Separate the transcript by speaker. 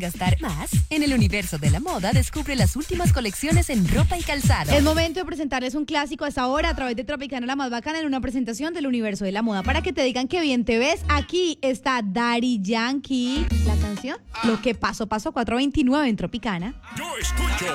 Speaker 1: gastar más? En el universo de la moda, descubre las últimas colecciones en ropa y calzado.
Speaker 2: Es momento de presentarles un clásico hasta ahora a través de Tropicana La Más Bacana en una presentación del universo de la moda. Para que te digan que bien te ves, aquí está Daddy Yankee. La canción, Lo que pasó, pasó, 429 en Tropicana.
Speaker 3: Yo escucho